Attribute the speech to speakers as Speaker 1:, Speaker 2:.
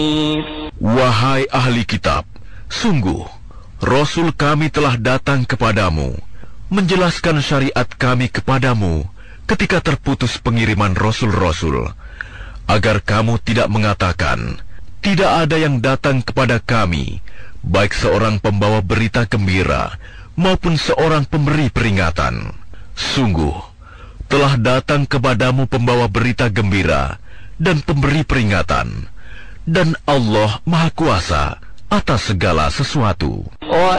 Speaker 1: Wahai ahli kitab, sungguh Rasul kami telah datang kepadamu, menjelaskan syariat kami kepadamu ketika terputus pengiriman Rasul-Rasul, agar kamu tidak mengatakan, tidak ada yang datang kepada kami, baik seorang pembawa berita gembira maupun seorang pemberi peringatan. Sungguh, telah datang kepadamu pembawa berita gembira dan pemberi peringatan, dan Allah Maha Kuasa atas segala sesuatu.
Speaker 2: وإن